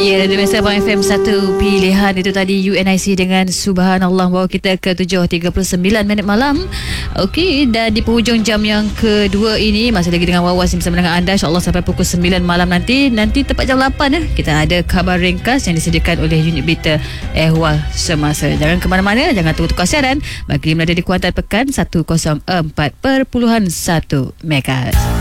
Ya, Radio Malaysia FM 1 pilihan itu tadi UNIC dengan Subhanallah bawa kita ke 7.39 minit malam. Okey, dan di penghujung jam yang kedua ini masih lagi dengan Wawas bersama dengan anda, insya-Allah sampai pukul 9 malam nanti tepat jam 8 kita ada khabar ringkas yang disediakan oleh unit berita Ehwal Semasa. Jangan ke mana-mana, jangan tukar-tukar siaran bagi berada di Kuantan Pekan 104.1 MHz.